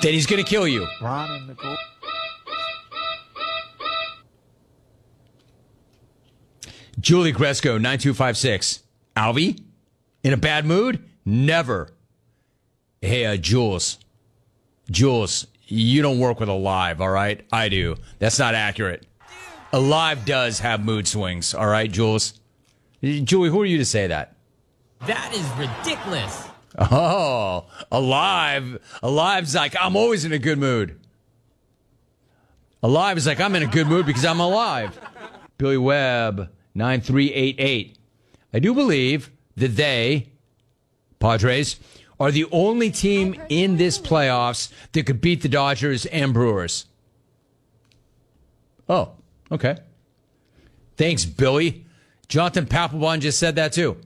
then he's going to kill you. Ron and Nicole. Julie Gresco, 9256. Alvy? In a bad mood? Never. Hey, Jules. Jules, you don't work with Alive, all right? I do. That's not accurate. Alive does have mood swings, all right, Jules? Julie, who are you to say that? That is ridiculous. Oh, Alive. Alive's like, I'm always in a good mood. Alive is like, I'm in a good mood because I'm alive. Billy Webb, 9388. I do believe that they, Padres, are the only team in this playoffs that could beat the Dodgers and Brewers. Oh, okay. Thanks, Billy. Jonathan Papelbon just said that too.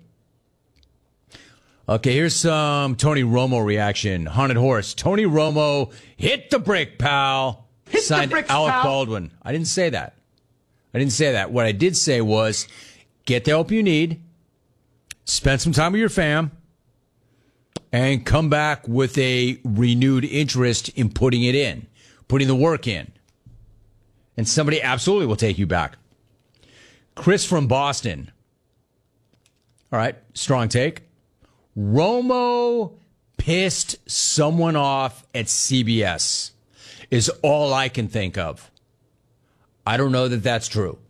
Okay, here's some Tony Romo reaction. Haunted Horse. Tony Romo, hit the brick, pal. Hit Signed the bricks, Alec pal. Baldwin. I didn't say that. What I did say was, get the help you need, spend some time with your fam, and come back with a renewed interest in putting the work in. And somebody absolutely will take you back. Chris from Boston. All right, strong take. Romo pissed someone off at CBS is all I can think of. I don't know that that's true.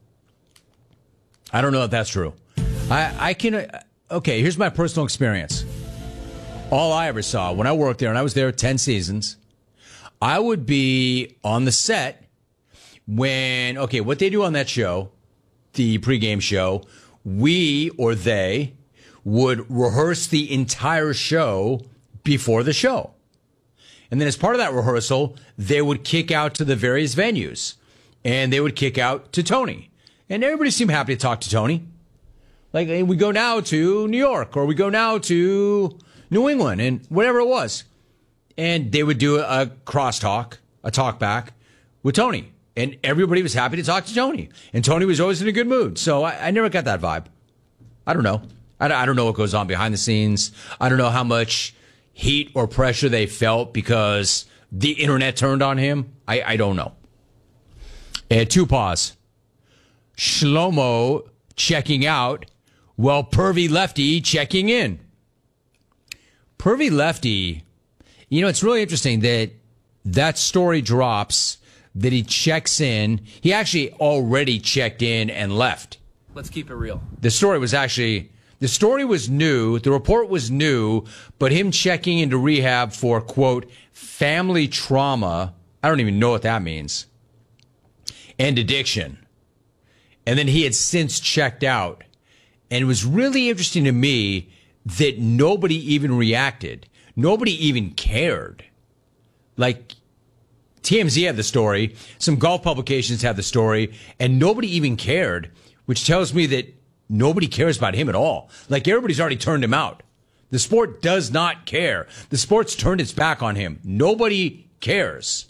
I can, okay, here's my personal experience. All I ever saw when I worked there, and I was there 10 seasons, I would be on the set when, okay, what they do on that show, the pregame show, we or they would rehearse the entire show before the show. And then as part of that rehearsal, they would kick out to the various venues. And they would kick out to Tony. And everybody seemed happy to talk to Tony. Like, hey, we go now to New York, or we go now to New England, and whatever it was. And they would do a crosstalk, a talk back with Tony. And everybody was happy to talk to Tony. And Tony was always in a good mood. So I never got that vibe. I don't know. I don't know what goes on behind the scenes. I don't know how much heat or pressure they felt because the internet turned on him. I don't know. And two paws. Shlomo checking out while Pervy Lefty checking in. Pervy Lefty, you know, it's really interesting that story drops, that he checks in. He actually already checked in and left. Let's keep it real. The story was new, the report was new, but him checking into rehab for, quote, family trauma, I don't even know what that means, and addiction. And then he had since checked out. And it was really interesting to me that nobody even reacted. Nobody even cared. Like, TMZ had the story, some golf publications had the story, and nobody even cared, which tells me that nobody cares about him at all. Like, everybody's already turned him out. The sport does not care. The sport's turned its back on him. Nobody cares.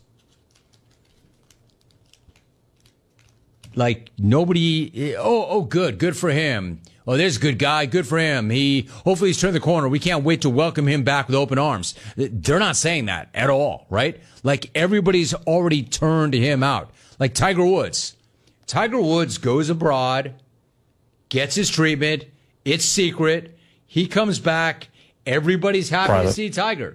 Like, nobody, good for him. Oh, there's a good guy, good for him. Hopefully he's turned the corner. We can't wait to welcome him back with open arms. They're not saying that at all, right? Like, everybody's already turned him out. Like Tiger Woods. Tiger Woods goes abroad, gets his treatment. It's secret. He comes back. Everybody's happy to see Tiger.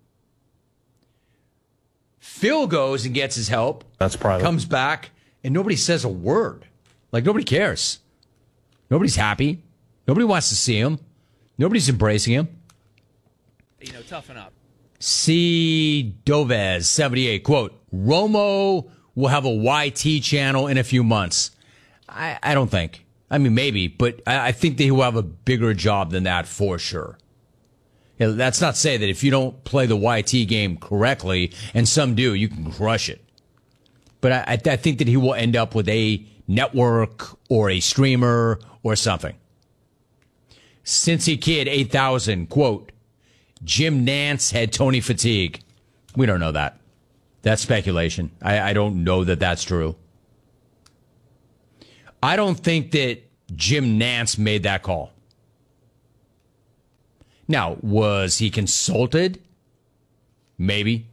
Phil goes and gets his help. That's private. Comes back, and nobody says a word. Like, nobody cares. Nobody's happy. Nobody wants to see him. Nobody's embracing him. Toughen up. C. Dovez, 78, quote, Romo will have a YT channel in a few months. I don't think. I mean, maybe, but I think that he will have a bigger job than that for sure. You know, that's not to say that if you don't play the YT game correctly, and some do, you can crush it. But I think that he will end up with a network or a streamer or something. Cincy Kid 8000, quote, Jim Nance had Tony fatigue. We don't know that. That's speculation. I don't know that that's true. I don't think that Jim Nance made that call. Now, was he consulted? Maybe.